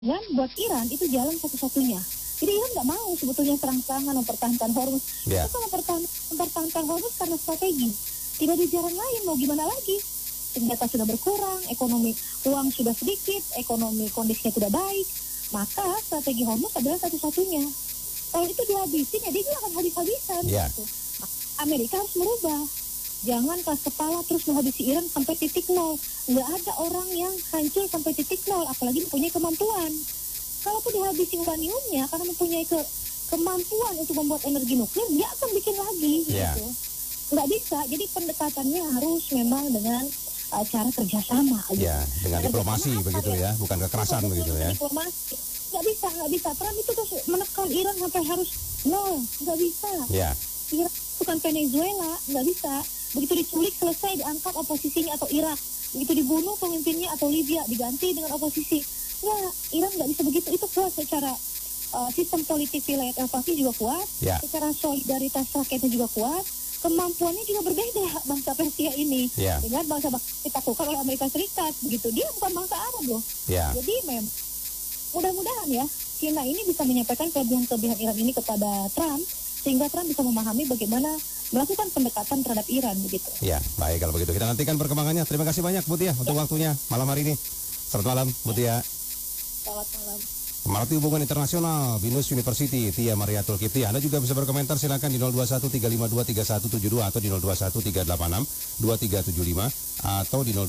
Dan buat Iran itu jalan satu-satunya. Jadi Iran nggak mau sebetulnya terang-terangan mempertahankan Hormuz. Yeah. Itu mempertahankan Hormuz karena strategi. Tidak ada jalan lain, mau gimana lagi? Senjata sudah berkurang, ekonomi uang sudah sedikit, ekonomi kondisinya tidak baik. Maka strategi Hormuz adalah satu-satunya. Kalau itu dihabisin, ya dia juga akan habis-habisan. Yeah. Gitu. Amerika harus merubah. Jangan keras kepala terus menghabisi Iran sampai titik nol. Nggak ada orang yang hancur sampai titik nol, apalagi mempunyai kemampuan. Kalaupun dihabisi uraniumnya karena mempunyai kemampuan untuk membuat energi nuklir, dia akan bikin lagi. Yeah. Gitu. Nggak bisa. Jadi pendekatannya harus memang dengan cara kerjasama. Ya, gitu. Dengan diplomasi begitu ya, bukan kekerasan begitu ya. Diplomasi. Nggak bisa. Trump itu terus menekan Iran sampai harus nol. Nggak bisa. Ya. Iran bukan Venezuela, nggak bisa. Begitu diculik selesai diangkat oposisinya atau Irak. Begitu dibunuh pemimpinnya atau Libya diganti dengan oposisi. Ya, Iran nggak bisa begitu. Itu kuat secara sistem politik wilayah Eropa juga kuat. Ya. Secara solidaritas rakyatnya juga kuat. Kemampuannya juga berbeda bangsa Persia ini dengan bangsa-bangsa ditaklukkan oleh Amerika Serikat. Begitu, dia bukan bangsa Arab loh. Ya. Jadi mudah-mudahan ya China ini bisa menyampaikan kelebihan-kelebihan Iran ini kepada Trump sehingga Trump bisa memahami bagaimana melakukan pendekatan terhadap Iran begitu. Ya, baik kalau begitu. Kita nantikan perkembangannya. Terima kasih banyak Bu Tia untuk waktunya malam hari ini. Selamat malam Bu Tia. Selamat malam. Pemerhati Hubungan Internasional Binus University Tia Mariatul Kiptia. Anda juga bisa berkomentar silakan di 021 352 3172 atau di 021 386 2375 atau di